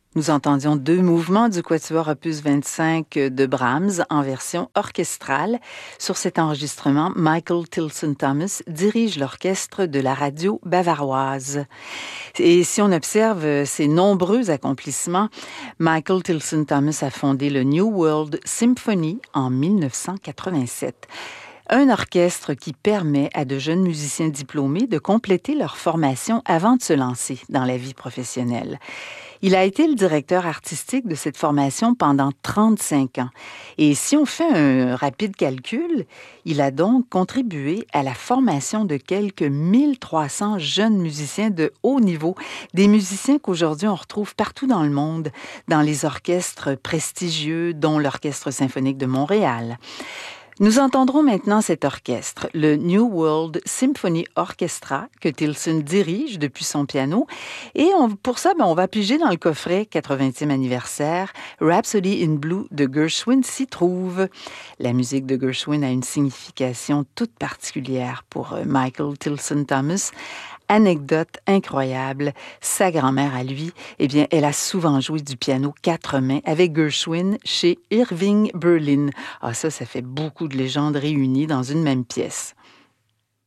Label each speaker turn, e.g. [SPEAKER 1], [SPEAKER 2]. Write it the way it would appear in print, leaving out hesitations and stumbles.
[SPEAKER 1] Nous entendions deux mouvements du Quatuor Opus 25 de Brahms en version orchestrale. Sur cet enregistrement, Michael Tilson Thomas dirige l'orchestre de la radio bavaroise. Et si on observe ses nombreux accomplissements, Michael Tilson Thomas a fondé le New World Symphony en 1987. Un orchestre qui permet à de jeunes musiciens diplômés de compléter leur formation avant de se lancer dans la vie professionnelle. Il a été le directeur artistique de cette formation pendant 35 ans. Et si on fait un rapide calcul, il a donc contribué à la formation de quelques 1300 jeunes musiciens de haut niveau, des musiciens qu'aujourd'hui on retrouve partout dans le monde, dans les orchestres prestigieux, dont l'Orchestre symphonique de Montréal. Nous entendrons maintenant cet orchestre, le New World Symphony Orchestra, que Tilson dirige depuis son piano. Et pour ça, on va piger dans le coffret 80e anniversaire. Rhapsody in Blue de Gershwin s'y trouve. La musique de Gershwin a une signification toute particulière pour Michael Tilson Thomas. Anecdote incroyable, sa grand-mère à lui, elle a souvent joué du piano quatre mains avec Gershwin chez Irving Berlin. Ah, ça fait beaucoup de légendes réunies dans une même pièce.